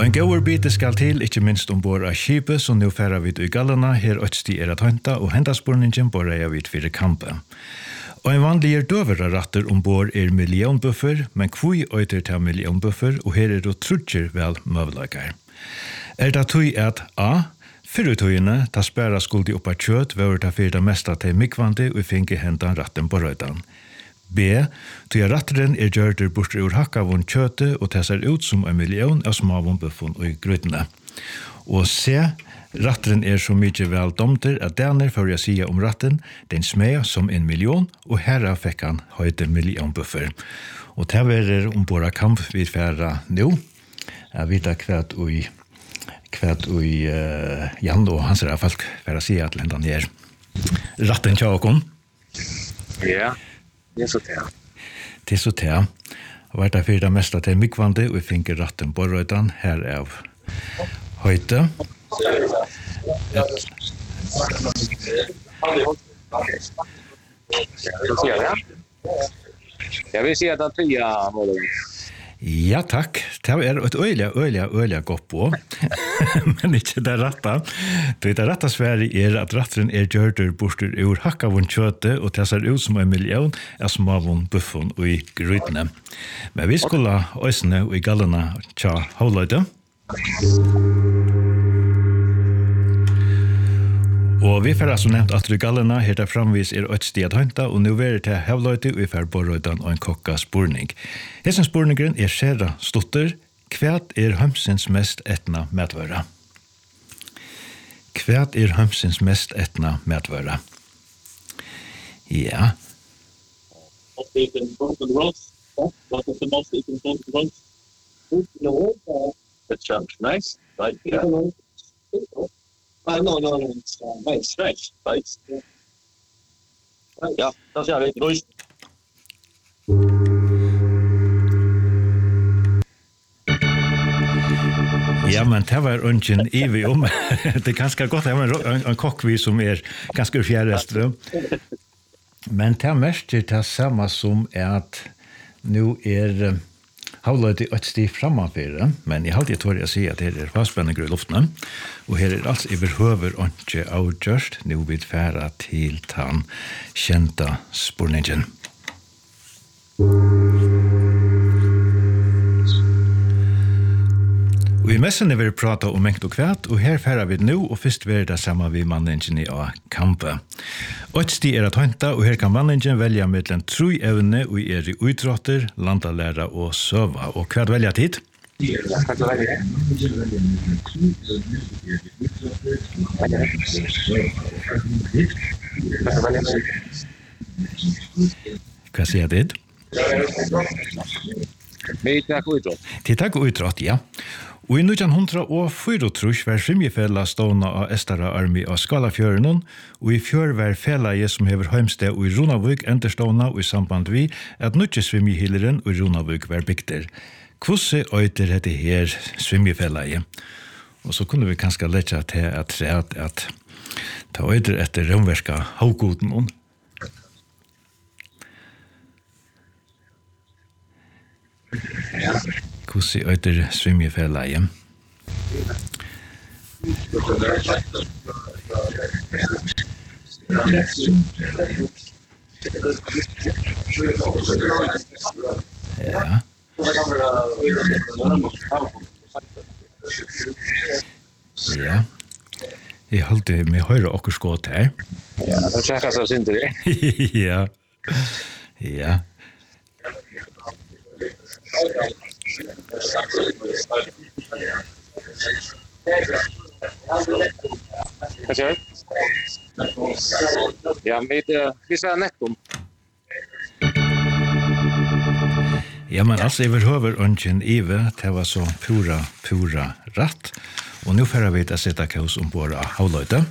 En gåur bite skal til, ikke minst ombord av skipet, så nå færer vi i gallene, her øtsti at hønta, og hendaspurningen borre jeg vidt for kampen. Og en vanlig døvere ratter ombord millionbuffer, men kvui øyter til millionbuffer, og her det trutjer vel møvelager. Det tøy at A. Fyrutøyene, ta spæra skuldi oppa kjøt, var ta fyrir det mesta til mikvandi, og finke hendan ratten på røydan. B. Tøy ratteren gjørter bortre ur hakkavun kjøte, og det ser ut som 1 million av smavun buffun og grøytene. Og C. Ratteren så mykje vel domter at derner får jeg sige om ratten, den smeg som 1 million, og herra fikk han høyde millionbuffer. Og det var ombord av kamp vi færa nå. Jeg vet kvært og Jan og hans folk for å si at lendan ratten tjåkon. Ja, det så til. Det så til. Og vært for det meste til mykvande, og vi finner ratten på røydan, her av høyde. Jag vill se att det är Ja, takk. Det et øyelig godt på. Men ikke det rette. Det rette svære at ratteren gjørter borster ur hakkavun kjøte, og det ser ut som 1 million av smavun buffun og i grytene. Men vi skulle øysene og i gallene tja havløyde. Og vi får altså nevnt at gallene her der framvis et sted hønta, og nå er det til havløyde, og vi får borrøyden og en kokka spurning. Hessen spurningren skjera stutter. Kvært hømsins mest etna medvøra? Kvært hømsins mest etna medvøra? Ja. What is the most important roast? The chunks, nice. Right, yeah. No, it's nice, fresh, right? Ja, das ja litt roast. Ja, men det var ungen evig om. Det ganske godt, det var en kokkvi som ganske fjærrestre. Men det mest det samme som at nå havløyde et stiv framafyrer, men jeg halte jeg tår jeg si at det fastspennende i luftene, og her altså overhøver ikke avgjørst, nå vil fære til den kjente spurningen. Og i messene vil vi prate om mengt og kvært, og her færer vi nå, og først vil det samme vi mannengen i kampe. Og et sti at hønta, og her kan mannengen velge mellom 3 evne, og i utrotter, landalæra og søva. Og hva velger tid? Hva sier det? Tiltak og utrott, ja. Og i 1904 var Frimjefella stående av Estara Army av Skalafjøren, og i fjør var felaget som hever heimsted og i Runavøk enderstående og i samband vi at nødje Svimjehilleren og Runavøk var bygder. Hvordan øyter dette her Svimjefelaget? Og så kunne vi kanskje lette til at ta øyter etter romverska havgoden. Ja. Hvordan øyter Svimjefelaget? Ja. Ja. Jeg halte med høyre okkur skått her. Ja, det tjekker seg synder det. Ja. Ja. Hva sier du? Ja, vi ser nettom. Ja, men altså, jeg behøver ungen Ive, det var så pura ratt. Og nå får vi til å sette kaos ombord av havløyde.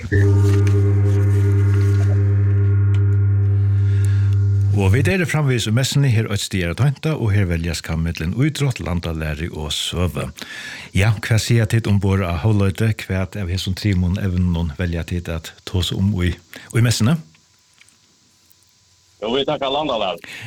Og vi framvis messene her og et styrer tøynta, og her velges kammelen utrott, landalæri og søve. Ja, hva sier tid ombord av havløyde, hva av hesson trimon evnen velger tid at tåse om i messene? Jo, vi takker landalæri.